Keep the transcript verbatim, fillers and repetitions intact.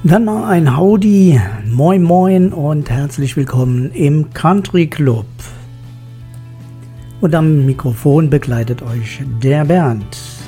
Dann noch ein Howdy, moin moin und herzlich willkommen im Country Club. Und am Mikrofon begleitet euch der Bernd.